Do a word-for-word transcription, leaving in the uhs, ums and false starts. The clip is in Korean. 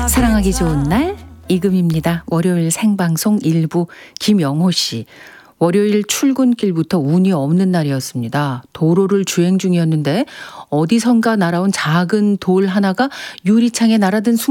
사랑하기 좋은 날 이금입니다. 월요일 생방송 일부 김영호 씨. 월요일 출근길부터 운이 없는 날이었습니다. 도로를 주행 중이었는데 어디선가 날아온 작은 돌 하나가 유리창에 날아든 순간